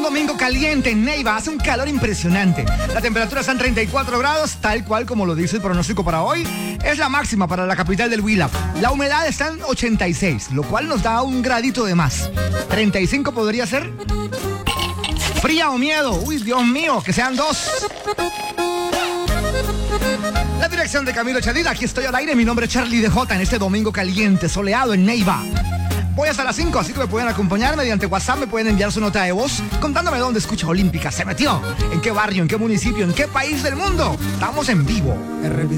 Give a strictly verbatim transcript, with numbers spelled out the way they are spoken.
domingo caliente en Neiva, hace un calor impresionante. La temperatura está en treinta y cuatro grados, tal cual como lo dice el pronóstico para hoy. Es la máxima para la capital del Huila. La humedad está en ochenta y seis, lo cual nos da un gradito de más. ¿treinta y cinco podría ser? ¿Fría o miedo? Uy, Dios mío, que sean dos. La dirección de Camilo Chadid, aquí estoy al aire, mi nombre es Charlie D J en este domingo caliente, soleado en Neiva. Voy hasta las cinco, así que me pueden acompañar mediante WhatsApp, me pueden enviar su nota de voz contándome dónde Escucha Olímpica se metió, en qué barrio, en qué municipio, en qué país del mundo. Estamos en vivo.